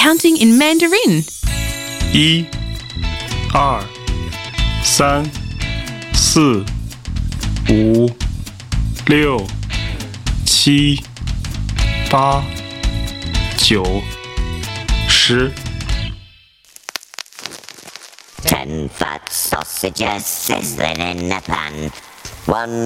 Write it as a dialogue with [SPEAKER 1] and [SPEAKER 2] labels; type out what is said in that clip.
[SPEAKER 1] counting in Mandarin.
[SPEAKER 2] 1、2、3、4、5、6、7、8、9、10。
[SPEAKER 3] 10 fat sausages sizzling in the pan. 1